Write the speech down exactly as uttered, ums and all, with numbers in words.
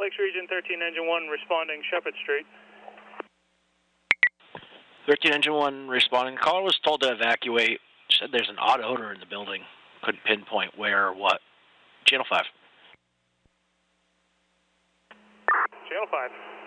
Lakes Region thirteen Engine one responding Shepherd Street. thirteen Engine one responding. The caller was told to evacuate. Said there's an odd odor in the building. Couldn't pinpoint where or what. Channel five. Channel five.